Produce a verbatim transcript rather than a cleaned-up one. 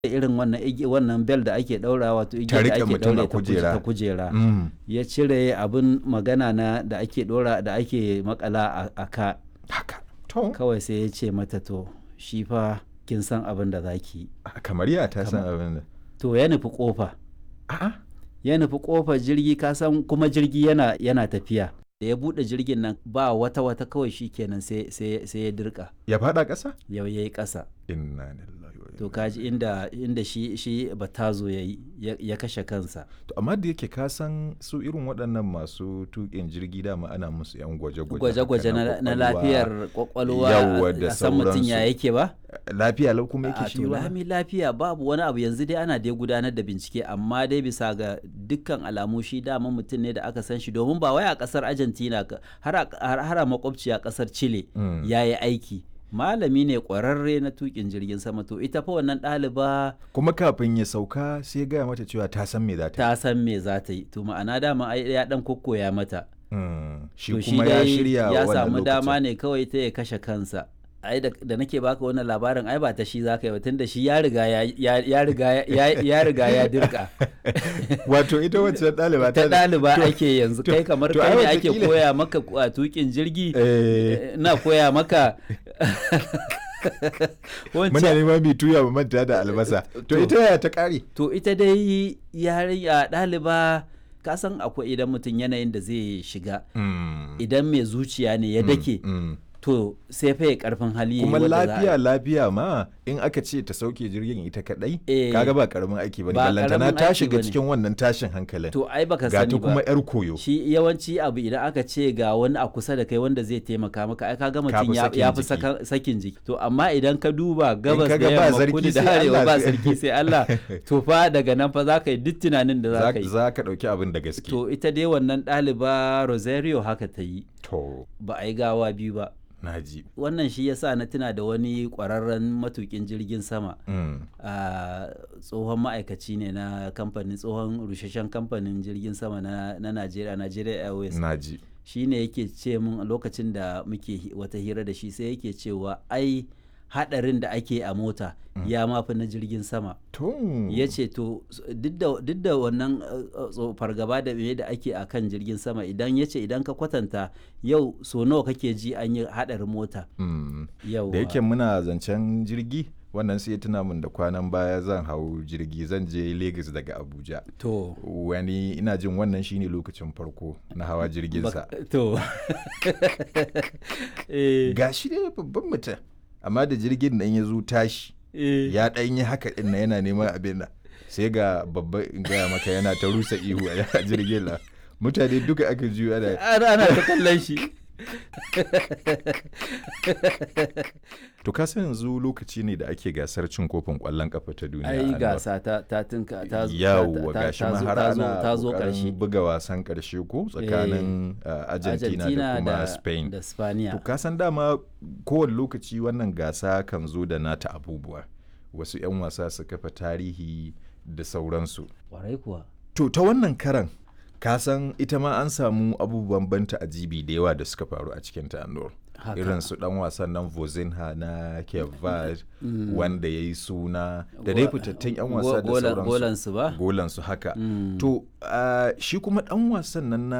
irin wannan igi wannan bel da ake daura wato Ta igiyar da riƙe ake mutum a daure ta kuje- kujera. ta kujera Mm. ya cire abin magana na da ake dora da ake makala a- a ka Haka. To. kawai sai ya ce mata to shi fa kin san abin da zaki yi. Kamar ya ta san abin da. to ya nufi kofa A'a. ya nufi kofar jirgi ka san kuma jirgi yana yana tafiya da ya bude jirgin nan ba wata wata kawai shi kenan sai sai sai ya dirka Ya faɗa ƙasa? yau yayi kasa Inna lillahi wa inna to kaji inda inda shi shi batazo yayi ya, ya kashe kansa To amma da yake ka san su irin waɗannan masu tuƙin jirgi dama ana musu yan gwaje-gwaje. gwaje-gwaje haka na, na ƙwaƙwalwa, lafiyar kwakwalwa Yawwa da a san mutum ya sauransu. yake ba Lafiya lau kuma yake a shi to ba. lami lafiya babu wani abu yanzu dai ana dai gudanar da bincike amma dai bisa ga dukkan alamu shi dama mutum ne da aka san shi domin ba wai a kasar Argentina ka- har a har har a makwabciya kasar Chile Mm. ya yi aiki malami ne kwararre na tukin jirgin sama to ita fa wannan ɗaliba Kuma kafin ya sauka sai ya gaya mata cewa ta san me za ta yi. ta san me za ta yi to ma'ana dama ai ya dan kokkoya mata Mm. Shi to kuma ya dai shirya ya wannan samu dama lokacin. ne kawai ta ya kashe kansa ai da, da nake baka wannan labarin ai ba ta shi zaka yi ba tunda shi ya riga ya ya, ya riga ya, ya riga ya dirka Wato ita wacce ɗaliba ta ɗaliba to- ake yanzu kai kamar to kai ai ne ake wataƙila- koya maka a tukin jirgi Eh, na koya maka muna wancan neman mai tuya mu manta da albasa. To To. ita yaya ta ƙare? to ita dai yarinya ɗaliba ka san akwai idan mutum yanayin da zai shiga Mm. idan mai zuciya ne ya dake Mm. to sai fa ya karfin hali yayi Kuma wadda za a- lafiya lafiya ma in aka ce ta sauke jirgin ita kadai Eh, kaga ba karamin aiki bane ba ballantana karamin ta aiki shiga bane. cikin wannan tashin hankalin to ai baka ga sani ta ba kuma yar koyo. shi yawanci abu idan aka ce ga wani a kusa da kai wanda zai taimaka maka ai kaga mutum fi ya sakin ya fi jiki. saka- sakin jiki to amma idan ka duba gabas kaga da ba yamma sarki kudu da sai arewa Allah ba sai- sarki sai Allah to fa daga nan fa za ka yi duk tunanin da za Za ka yi za ka dauki abin da gaske. to ita dai wannan ɗaliba Rosario haka ta yi To ba a yi gawa biyu ba naji. wannan shi yasa na tuna da wani ƙwararren matukin jirgin sama Mm. a tsohon ma'aikaci ne na kamfanin tsohon rusheshen kamfanin jirgin sama na na Najeriya Nigeria Airways Naji. shi ne yake ce mun a lokacin da muke hi- wata hira da shi sai yake cewa ai hadarin da ake a mota ya mafi na jirgin sama To ya ce to s- duk da duk da wannan uh, uh, tso- fargaba da me da ake a kan jirgin sama idan ya ce idan ka kwatanta yau so nawa kake ji an yi hadarin mota Mm. yau Da yake muna zancen jirgi wannan sai ya tuna min da kwanan baya zan hau jirgi zan je Lagos daga Abuja. to Wani ina jin wannan shine lokacin farko na hawa jirgin sa. bak- to eh, Ga shi dai babban mutum amma da jirgin nan ya zo tashi eh. ya ɗan yi haka ɗin na yana neman abin nan sai ga babba in gaya maka yana ta rusa ihu a jirgin nan mutane duka aka juyo ana ana ana ta kallon shi to ka san yanzu lokaci ne da ake gasar cin kofin ƙwallon ƙafa ta duniya ai Anwar. gasa ta ta tinka ta zo- yawwa ta- ta- gashi ta ma zo- har ta zo- ana ta zo ƙoƙarin karshe buga wasan ƙarshe ko tsakanin uh, Argentina, da kuma Spain da Spaniya to ka san dama kowane lokaci wannan gasa kan zo da nata abubuwa wasu 'yan wasa su kafa tarihi da sauransu kwarai kuwa to ta wannan karan ka san ita ma an samu abubuwan banta ajibi da yawa da suka faru a cikin ta Anwar. Haka. irin su dan wasan nan Vozinha na Cape Verde wanda ya yi suna da dai fitattun 'yan wasa da Go- golan- sauransu golansu ba golansu haka Mm. to uh, shi kuma dan wasan nan na